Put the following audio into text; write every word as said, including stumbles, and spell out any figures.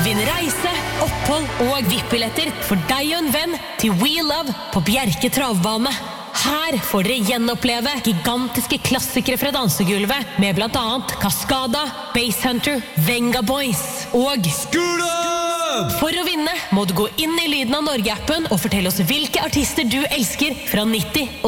Vinn reise, opphold og V I P-billetter for deg og en venn til We Love på Bjerke travbane. Her får dere gjenoppleve gigantiske klassikere fra dansegulvet med blant annet Cascada, Basshunter, Venga Boys og Skole! For å vinne må du gå inn i Lyden av Norge-appen og fortelle oss hvilke artister du elsker fra nitti